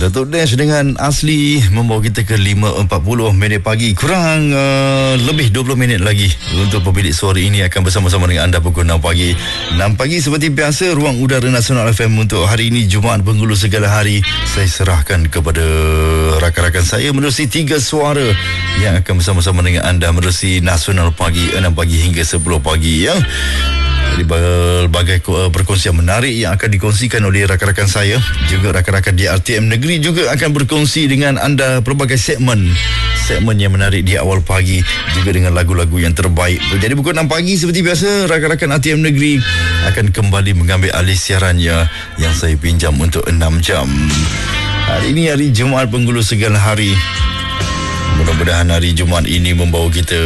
Datuk Dash dengan Asli membawa kita ke 5.40 minit pagi. Kurang lebih 20 minit lagi untuk pemilik suara ini akan bersama-sama dengan anda pukul 6 pagi. 6 pagi seperti biasa, Ruang Udara Nasional FM untuk hari ini Jumaat Penghulu Segala Hari. Saya serahkan kepada rakan-rakan saya menerusi 3 suara yang akan bersama-sama dengan anda menerusi Nasional Pagi 6 pagi hingga 10 pagi ya. Jadi berbagai perkongsian menarik yang akan dikongsikan oleh rakan-rakan saya. Juga rakan-rakan di RTM Negeri juga akan berkongsi dengan anda pelbagai segmen yang menarik di awal pagi, juga dengan lagu-lagu yang terbaik. Jadi pukul 6 pagi seperti biasa, rakan-rakan RTM Negeri akan kembali mengambil alih siarannya yang saya pinjam untuk 6 jam. Hari ini hari Jumaat Penghulu Segala Hari. Mudah-mudahan hari Jumaat ini membawa kita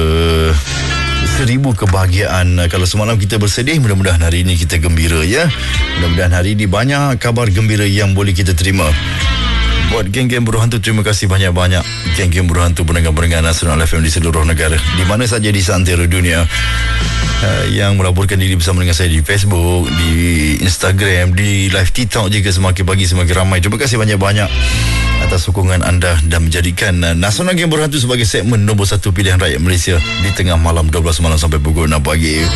1000 kebahagiaan. Kalau semalam kita bersedih, mudah-mudahan hari ini kita gembira ya. Mudah-mudahan hari ini banyak kabar gembira yang boleh kita terima. Buat geng-geng buruh hantu, terima kasih banyak-banyak. Geng-geng buruh hantu pendengar-pendengar Nasional FM di seluruh negara, di mana saja di seantero dunia, yang melaporkan diri bersama dengan saya di Facebook, di Instagram, di live TikTok juga. Semakin pagi semakin ramai. Terima kasih banyak-banyak atas sokongan anda dan menjadikan Nasional Geng Buruh Hantu sebagai segmen nombor 1 pilihan rakyat Malaysia di tengah malam 12 malam sampai pukul 6 pagi.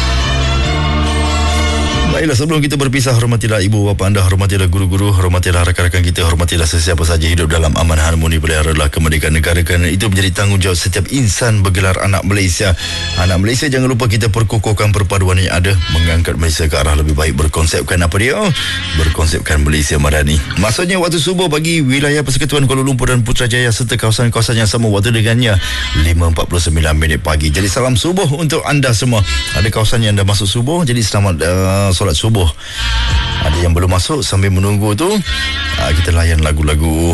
Baiklah, sebelum kita berpisah, hormatilah ibu bapa anda, hormatilah guru-guru, hormatilah rakan-rakan kita, hormatilah sesiapa saja hidup dalam aman, harmoni, peliharalah kemerdekaan negara, kerana itu menjadi tanggungjawab setiap insan bergelar anak Malaysia. Anak Malaysia, jangan lupa kita perkukuhkan perpaduan yang ada, mengangkat Malaysia ke arah lebih baik, berkonsepkan apa dia? Berkonsepkan Malaysia Madani. Maksudnya waktu subuh bagi wilayah Persekutuan Kuala Lumpur dan Putrajaya serta kawasan-kawasan yang sama waktu dengannya 5.49 minit pagi. Jadi salam subuh untuk anda semua. Ada kawasan yang dah masuk subuh, jadi selamat solat subuh. Ada yang belum masuk, sambil menunggu tu kita layan lagu-lagu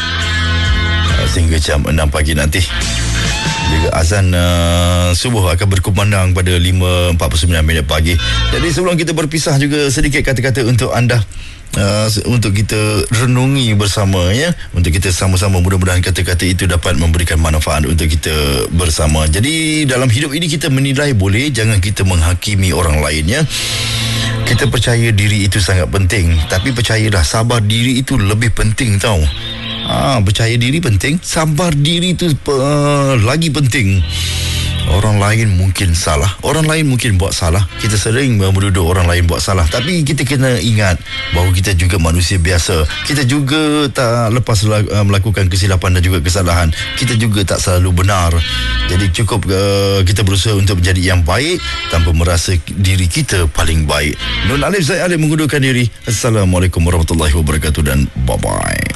sehingga jam 6 pagi nanti. Juga azan subuh akan berkumandang pada 5.49 minit pagi. Jadi sebelum kita berpisah, juga sedikit kata-kata untuk anda, untuk kita renungi bersama ya, untuk kita sama-sama, mudah-mudahan kata-kata itu dapat memberikan manfaat untuk kita bersama. Jadi dalam hidup ini kita menilai boleh, jangan kita menghakimi orang lain ya. Kita percaya diri itu sangat penting, tapi percayalah, sabar diri itu lebih penting tau. Percaya diri penting, sabar diri itu lagi penting. Orang lain mungkin salah, orang lain mungkin buat salah. Kita sering menuduh orang lain buat salah, tapi kita kena ingat bahawa kita juga manusia biasa. Kita juga tak lepas melakukan kesilapan dan juga kesalahan. Kita juga tak selalu benar. Jadi cukup kita berusaha untuk menjadi yang baik tanpa merasa diri kita paling baik. Nun Alif, saya Alif mengundurkan diri. Assalamualaikum warahmatullahi wabarakatuh dan bye-bye.